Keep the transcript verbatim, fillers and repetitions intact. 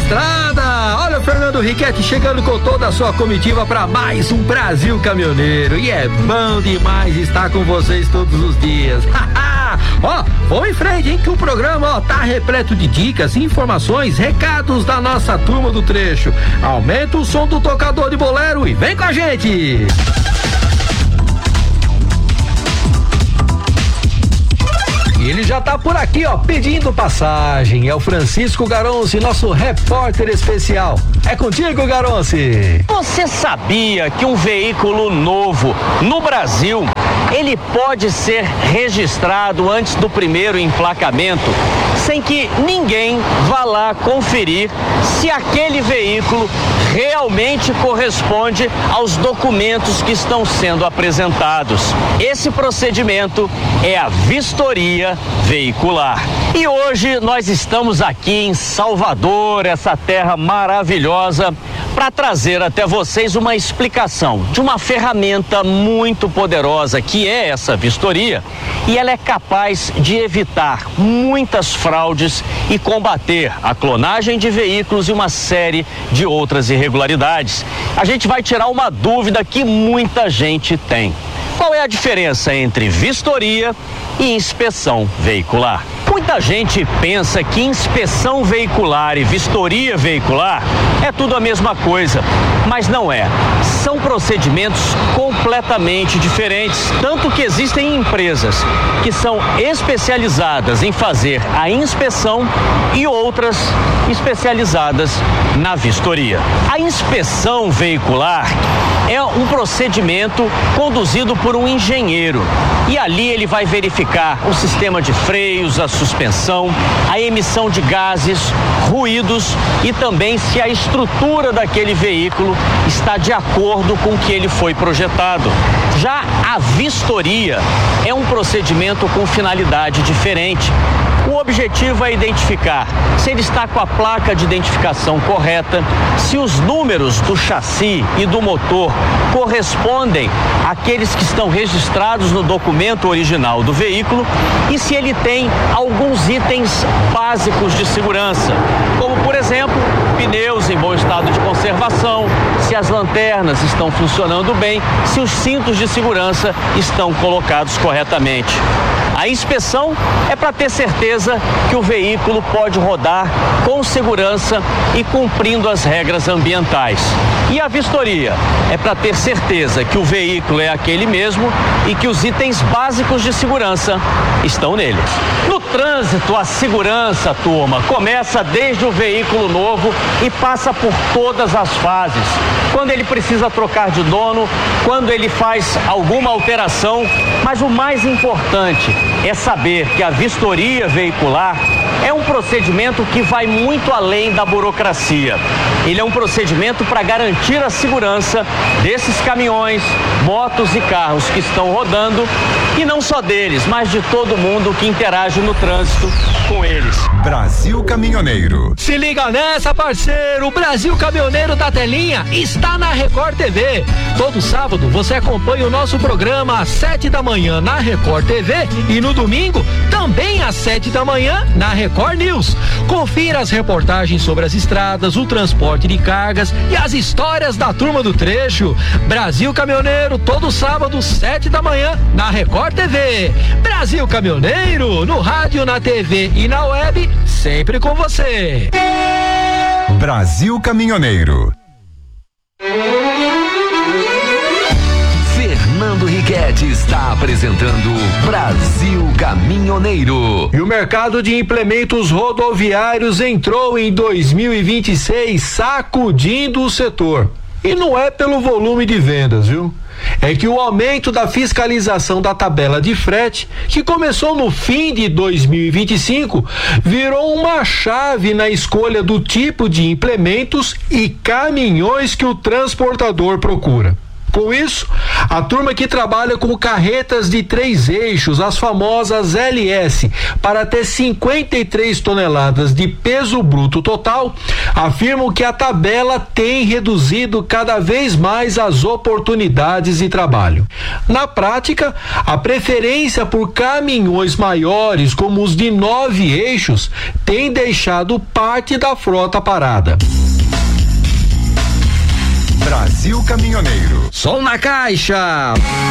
estrada. Olha o Fernando Riquetti chegando com toda a sua comitiva para mais um Brasil Caminhoneiro. E é bom demais estar com vocês todos os dias. Ó, vamos em frente, hein, que o programa, ó, tá repleto de dicas, informações, recados da nossa turma do trecho. Aumenta o som do tocador de bolero e vem com a gente. E ele já tá por aqui, ó, pedindo passagem. É o Francisco Garonce, nosso repórter especial. É contigo, Garonce. Você sabia que um veículo novo no Brasil, ele pode ser registrado antes do primeiro emplacamento, sem que ninguém vá lá conferir se aquele veículo realmente corresponde aos documentos que estão sendo apresentados? Esse procedimento é a vistoria veicular. E hoje nós estamos aqui em Salvador, essa terra maravilhosa, para trazer até vocês uma explicação de uma ferramenta muito poderosa que é essa vistoria, e ela é capaz de evitar muitas fraudes e combater a clonagem de veículos e uma série de outras irregularidades. A gente vai tirar uma dúvida que muita gente tem. Qual é a diferença entre vistoria e inspeção veicular? Muita gente pensa que inspeção veicular e vistoria veicular é tudo a mesma coisa, mas não é. São procedimentos completamente diferentes, tanto que existem empresas que são especializadas em fazer a inspeção e outras especializadas na vistoria. A inspeção veicular é um procedimento conduzido por um engenheiro, e ali ele vai verificar o sistema de freios, a suspensão, a emissão de gases, ruídos e também se a estrutura daquele veículo está de acordo com o que ele foi projetado. Já a vistoria é um procedimento com finalidade diferente. O objetivo é identificar se ele está com a placa de identificação correta, se os números do chassi e do motor correspondem àqueles que estão registrados no documento original do veículo e se ele tem alguns itens básicos de segurança, como, por exemplo, pneus em bom estado de conservação, se as lanternas estão funcionando bem, se os cintos de segurança estão colocados corretamente. A inspeção é para ter certeza que o veículo pode rodar com segurança e cumprindo as regras ambientais. E a vistoria é para ter certeza que o veículo é aquele mesmo e que os itens básicos de segurança estão nele. No trânsito, a segurança, turma, começa desde o veículo novo e passa por todas as fases. Quando ele precisa trocar de dono, quando ele faz alguma alteração, mas o mais importante é saber que a vistoria veicular é um procedimento que vai muito além da burocracia. Ele é um procedimento para garantir a segurança desses caminhões, motos e carros que estão rodando, e não só deles, mas de todo mundo que interage no trânsito com eles. Brasil Caminhoneiro. Se liga nessa, parceiro, o Brasil Caminhoneiro da telinha está na Record T V. Todo sábado você acompanha o nosso programa às sete da manhã na Record T V e no domingo também às sete da manhã na Record News. Confira as reportagens sobre as estradas, o transporte de cargas e as histórias da turma do trecho. Brasil Caminhoneiro, todo sábado, sete da manhã na Record T V. Brasil Caminhoneiro, no rádio, na T V e na web, sempre com você. Brasil Caminhoneiro. Fernando Riquetti está apresentando Brasil Caminhoneiro. E o mercado de implementos rodoviários entrou em dois mil e vinte e seis sacudindo o setor. E não é pelo volume de vendas, viu? É que o aumento da fiscalização da tabela de frete, que começou no fim de dois mil e vinte e cinco, virou uma chave na escolha do tipo de implementos e caminhões que o transportador procura. Com isso, a turma que trabalha com carretas de três eixos, as famosas L S, para ter cinquenta e três toneladas de peso bruto total, afirmam que a tabela tem reduzido cada vez mais as oportunidades de trabalho. Na prática, a preferência por caminhões maiores, como os de nove eixos, tem deixado parte da frota parada. Brasil Caminhoneiro. Som na caixa.